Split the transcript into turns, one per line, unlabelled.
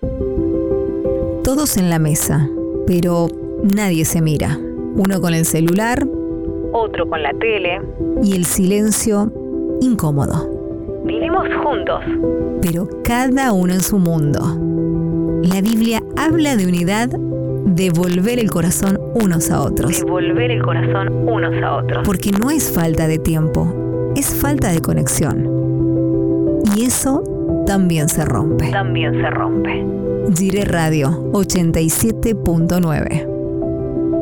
Todos en la mesa, pero nadie se mira. Uno con el celular,
otro con la tele.
y el silencio incómodo.
Vivimos juntos.
Pero cada uno en su mundo. La Biblia habla de unidad, de volver el corazón unos a otros.
Devolver el corazón unos a otros.
Porque no es falta de tiempo, es falta de conexión. Y eso también se rompe.
También se rompe.
Gire Radio 87.9